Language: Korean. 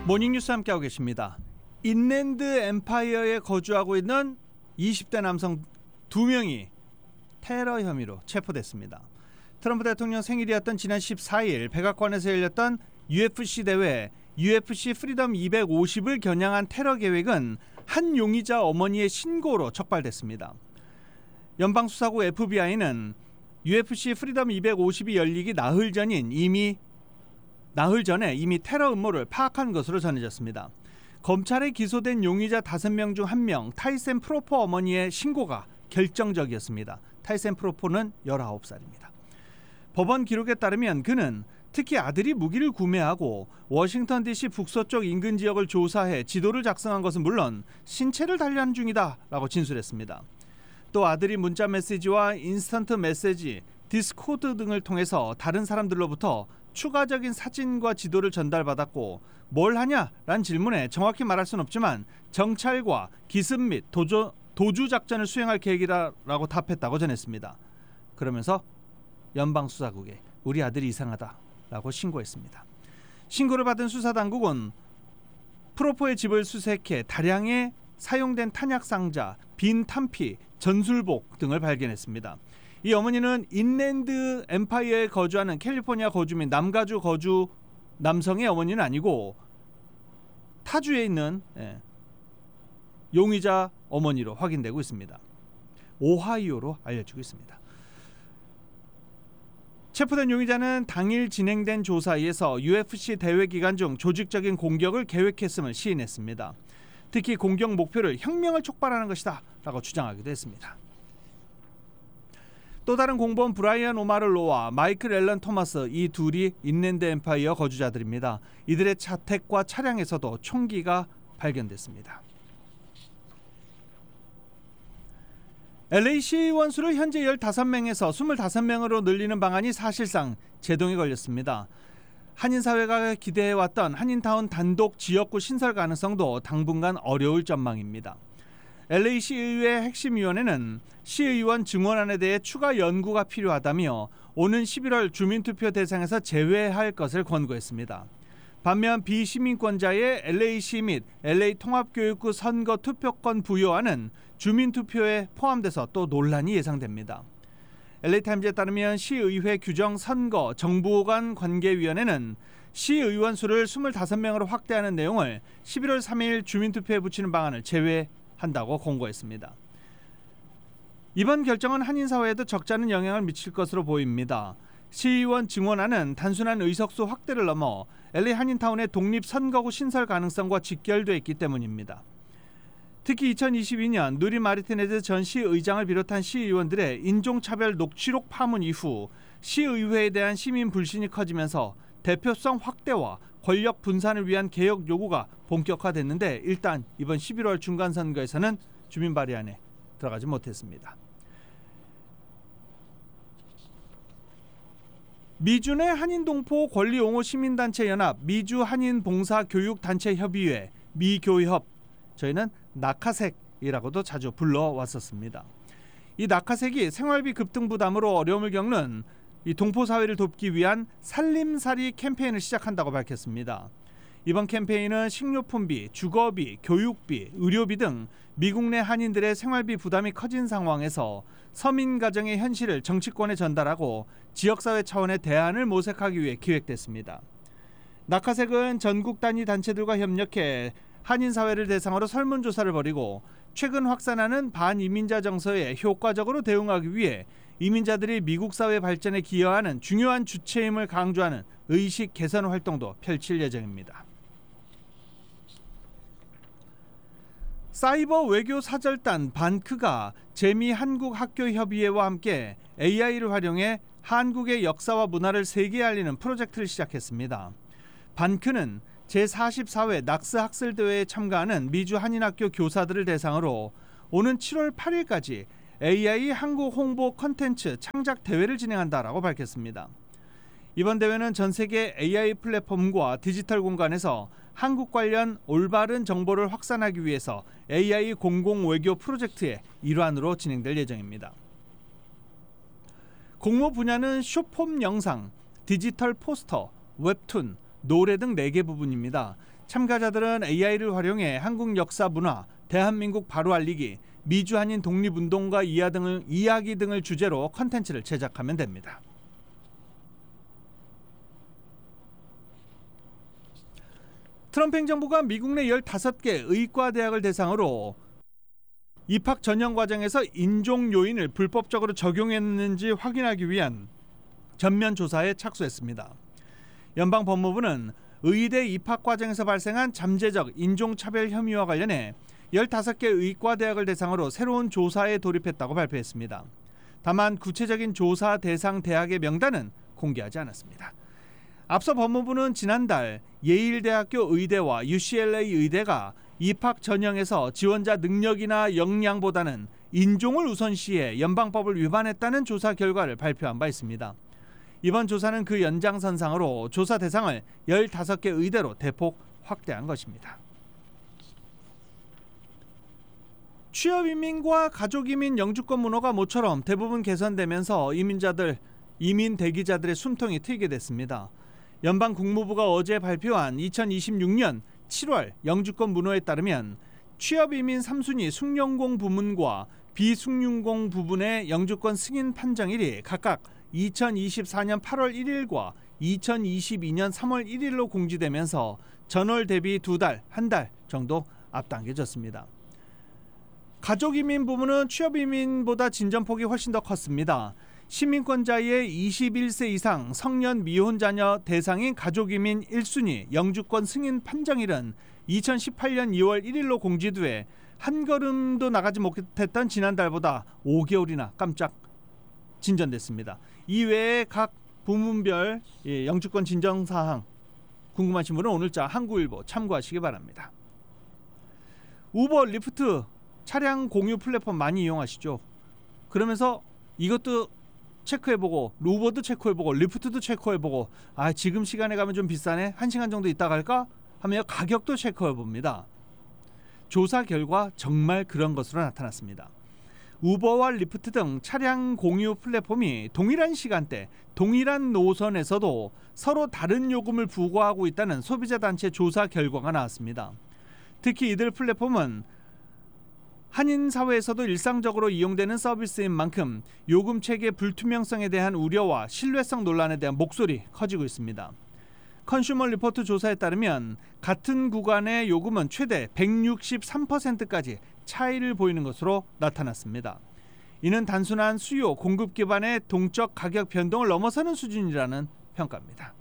모닝뉴스 함께하고 계십니다. 인랜드 엠파이어에 거주하고 있는 20대 남성 2명이 테러 혐의로 체포됐습니다. 트럼프 대통령 생일이었던 지난 14일 백악관에서 열렸던 UFC 대회 UFC 프리덤 250을 겨냥한 테러 계획은 한 용의자 어머니의 신고로 촉발됐습니다. 연방수사국 FBI는 UFC 프리덤 250이 열리기 나흘 전에 이미 테러 음모를 파악한 것으로 전해졌습니다. 검찰에 기소된 용의자 5명 중 1명 타이센 프로포 어머니의 신고가 결정적이었습니다. 타이센 프로포는 19살입니다. 법원 기록에 따르면 그는 특히 아들이 무기를 구매하고 워싱턴 DC 북서쪽 인근 지역을 조사해 지도를 작성한 것은 물론 신체를 단련 중이다라고 진술했습니다. 또 아들이 문자 메시지와 인스턴트 메시지, 디스코드 등을 통해서 다른 사람들로부터 추가적인 사진과 지도를 전달받았고 뭘 하냐라는 질문에 정확히 말할 수는 없지만 정찰과 기습 및 도주 작전을 수행할 계획이라고 답했다고 전했습니다. 그러면서 연방수사국에 우리 아들이 이상하다라고 신고했습니다. 신고를 받은 수사당국은 프로포의 집을 수색해 다량의 사용된 탄약 상자, 빈 탄피, 전술복 등을 발견했습니다. 이 어머니는 인랜드 엠파이어에 거주하는 캘리포니아 거주민 남가주 거주 남성의 어머니는 아니고 타주에 있는 용의자 어머니로 확인되고 있습니다. 오하이오로 알려지고 있습니다. 체포된 용의자는 당일 진행된 조사에서 UFC 대회 기간 중 조직적인 공격을 계획했음을 시인했습니다. 특히 공격 목표를 혁명을 촉발하는 것이다 라고 주장하기도 했습니다. 또 다른 공범 브라이언 오마를로와 마이클 앨런 토마스, 이 둘이 인랜드 엠파이어 거주자들입니다. 이들의 자택과 차량에서도 총기가 발견됐습니다. LA 시의원 수를 현재 15명에서 25명으로 늘리는 방안이 사실상 제동에 걸렸습니다. 한인사회가 기대해왔던 한인타운 단독 지역구 신설 가능성도 당분간 어려울 전망입니다. LA 시의회 핵심위원회는 시의원 증원안에 대해 추가 연구가 필요하다며 오는 11월 주민투표 대상에서 제외할 것을 권고했습니다. 반면 비시민권자의 LA시 및 LA 통합교육구 선거 투표권 부여안은 주민투표에 포함돼서 또 논란이 예상됩니다. LA타임즈에 따르면 시의회 규정 선거 정부 간 관계위원회는 시의원 수를 25명으로 확대하는 내용을 11월 3일 주민투표에 붙이는 방안을 제외한다고 공고했습니다. 이번 결정은 한인사회에도 적지 않은 영향을 미칠 것으로 보입니다. 시의원 증원안은 단순한 의석수 확대를 넘어 LA 한인타운의 독립선거구 신설 가능성과 직결되어 있기 때문입니다. 특히 2022년 누리 마르티네즈 전 시의장을 비롯한 시의원들의 인종차별 녹취록 파문 이후 시의회에 대한 시민 불신이 커지면서 대표성 확대와 권력 분산을 위한 개혁 요구가 본격화됐는데 일단 이번 11월 중간선거에서는 주민 발의안에 들어가지 못했습니다. 미준의 한인동포 권리옹호 시민단체 연합 미주 한인봉사교육단체협의회 미교협, 저희는 낙하색이라고도 자주 불러왔었습니다. 이 낙하색이 생활비 급등 부담으로 어려움을 겪는 이 동포사회를 돕기 위한 살림살이 캠페인을 시작한다고 밝혔습니다. 이번 캠페인은 식료품비, 주거비, 교육비, 의료비 등 미국 내 한인들의 생활비 부담이 커진 상황에서 서민 가정의 현실을 정치권에 전달하고 지역사회 차원의 대안을 모색하기 위해 기획됐습니다. 낙하색은 전국 단위 단체들과 협력해 한인사회를 대상으로 설문조사를 벌이고 최근 확산하는 반이민자 정서에 효과적으로 대응하기 위해 이민자들이 미국 사회 발전에 기여하는 중요한 주체임을 강조하는 의식 개선 활동도 펼칠 예정입니다. 사이버 외교 사절단 반크가 재미 한국학교협의회와 함께 AI를 활용해 한국의 역사와 문화를 세계에 알리는 프로젝트를 시작했습니다. 반크는 제44회 낙스 학술대회에 참가하는 미주 한인학교 교사들을 대상으로 오는 7월 8일까지 AI 한국 홍보 컨텐츠 창작 대회를 진행한다라고 밝혔습니다. 이번 대회는 전 세계 AI 플랫폼과 디지털 공간에서 한국 관련 올바른 정보를 확산하기 위해서 AI 공공 외교 프로젝트의 일환으로 진행될 예정입니다. 공모 분야는 숏폼 영상, 디지털 포스터, 웹툰, 노래 등 4개 부분입니다. 참가자들은 AI를 활용해 한국 역사 문화, 대한민국 바로 알리기, 미주 한인 독립운동가 이야기 등을 주제로 컨텐츠를 제작하면 됩니다. 트럼프 행정부가 미국 내 15개 의과대학을 대상으로 입학 전형 과정에서 인종 요인을 불법적으로 적용했는지 확인하기 위한 전면 조사에 착수했습니다. 연방법무부는 의대 입학 과정에서 발생한 잠재적 인종차별 혐의와 관련해 15개 의과대학을 대상으로 새로운 조사에 돌입했다고 발표했습니다. 다만 구체적인 조사 대상 대학의 명단은 공개하지 않았습니다. 앞서 법무부는 지난달 예일대학교 의대와 UCLA 의대가 입학 전형에서 지원자 능력이나 역량보다는 인종을 우선시해 연방법을 위반했다는 조사 결과를 발표한 바 있습니다. 이번 조사는 그 연장선상으로 조사 대상을 15개 의대로 대폭 확대한 것입니다. 취업이민과 가족이민 영주권 문호가 모처럼 대부분 개선되면서 이민 대기자들의 숨통이 트이게 됐습니다. 연방 국무부가 어제 발표한 2026년 7월 영주권 문호에 따르면 취업이민 3순위 숭령공 부문과 비숭령공 부분의 영주권 승인 판정일이 각각 2024년 8월 1일과 2022년 3월 1일로 공지되면서 전월 대비 한 달 정도 앞당겨졌습니다. 가족이민 부문은 취업이민보다 진전폭이 훨씬 더 컸습니다. 시민권자의 21세 이상 성년 미혼 자녀 대상인 가족이민 1순위 영주권 승인 판정일은 2018년 2월 1일로 공지돼 한 걸음도 나가지 못했던 지난달보다 5개월이나 깜짝 진전됐습니다. 이외에 각 부문별 영주권 진정사항 궁금하신 분은 오늘자 한국일보 참고하시기 바랍니다. 우버, 리프트 차량 공유 플랫폼 많이 이용하시죠? 그러면서 이것도 체크해보고 우버도 체크해보고 리프트도 체크해보고 지금 시간에 가면 좀 비싸네 1시간 정도 있다 갈까? 하며 가격도 체크해봅니다. 조사 결과 정말 그런 것으로 나타났습니다. 우버와 리프트 등 차량 공유 플랫폼이 동일한 시간대, 동일한 노선에서도 서로 다른 요금을 부과하고 있다는 소비자단체 조사 결과가 나왔습니다. 특히 이들 플랫폼은 한인 사회에서도 일상적으로 이용되는 서비스인 만큼 요금 체계 불투명성에 대한 우려와 신뢰성 논란에 대한 목소리 커지고 있습니다. 컨슈머 리포트 조사에 따르면 같은 구간의 요금은 최대 163%까지 차이를 보이는 것으로 나타났습니다. 이는 단순한 수요, 공급 기반의 동적 가격 변동을 넘어서는 수준이라는 평가입니다.